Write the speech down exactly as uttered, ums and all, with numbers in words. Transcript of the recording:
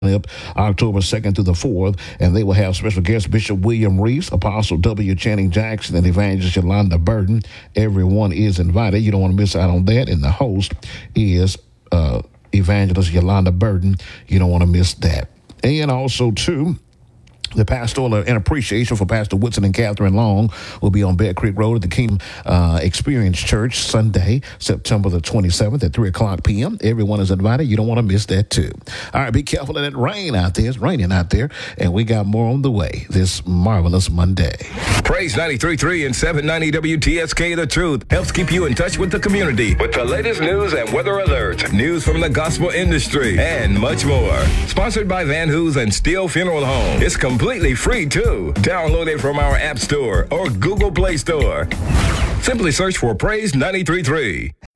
up October second through the fourth, and they will have special guest Bishop William Reese, Apostle W. Channing Jackson, and Evangelist Yolanda Burton. Everyone is invited. You don't want to miss out on that, and the host is uh, Evangelist Yolanda Burton. You don't want to miss that. And also, too, the pastoral and appreciation for Pastor Woodson and Catherine Long will be on Bear Creek Road at the Kingdom uh, Experience Church Sunday, September the twenty-seventh at three o'clock p.m. Everyone is invited. You don't want to miss that, too. All right, be careful of that rain out there. It's raining out there, and we got more on the way this marvelous Monday. Praise ninety-three point three and seven ninety W T S K The Truth helps keep you in touch with the community with the latest news and weather alerts, news from the gospel industry, and much more. Sponsored by Van Hoos and Steel Funeral Home. It's completely free, too. Download it from our App Store or Google Play Store. Simply search for Praise ninety-three point three.